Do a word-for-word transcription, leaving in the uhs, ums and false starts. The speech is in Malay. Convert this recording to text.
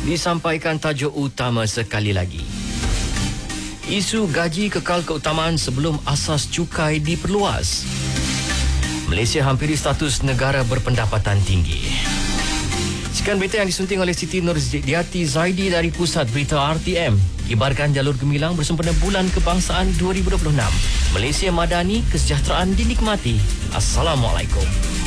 Disampaikan tajuk utama sekali lagi. Isu gaji kekal keutamaan sebelum asas cukai diperluas. Malaysia hampiri status negara berpendapatan tinggi. Sekian berita yang disunting oleh Siti Nurdiati Zaidi dari Pusat Berita R T M. Kibarkan jalur gemilang bersempena Bulan Kebangsaan dua ribu dua puluh enam. Malaysia Madani, kesejahteraan dinikmati. Assalamualaikum.